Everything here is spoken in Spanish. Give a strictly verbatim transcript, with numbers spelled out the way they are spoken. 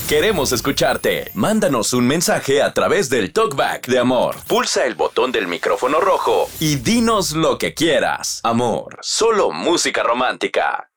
Queremos escucharte. Mándanos un mensaje a través del TalkBack de Amor. Pulsa el botón del micrófono rojo y dinos lo que quieras. Amor, solo música romántica.